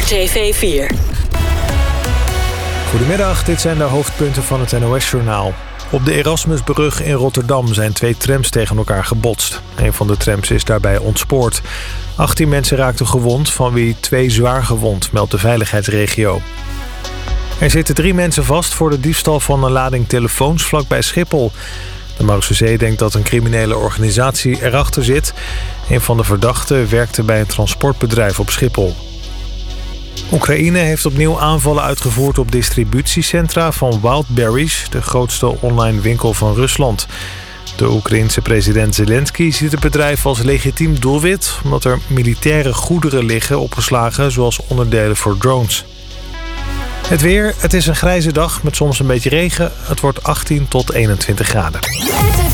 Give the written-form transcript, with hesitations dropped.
RTV 4. Goedemiddag, dit zijn de hoofdpunten van het NOS-journaal. Op de Erasmusbrug in Rotterdam zijn 2 trams tegen elkaar gebotst. Een van de trams is daarbij ontspoord. 18 mensen raakten gewond, van wie 2 zwaar gewond, meldt de veiligheidsregio. Er zitten 3 mensen vast voor de diefstal van een lading telefoons vlakbij Schiphol. De Marechaussee denkt dat een criminele organisatie erachter zit. Een van de verdachten werkte bij een transportbedrijf op Schiphol. Oekraïne heeft opnieuw aanvallen uitgevoerd op distributiecentra van Wildberries, de grootste online winkel van Rusland. De Oekraïense president Zelensky ziet het bedrijf als legitiem doelwit, omdat er militaire goederen liggen opgeslagen, zoals onderdelen voor drones. Het weer, het is een grijze dag met soms een beetje regen. Het wordt 18 tot 21 graden.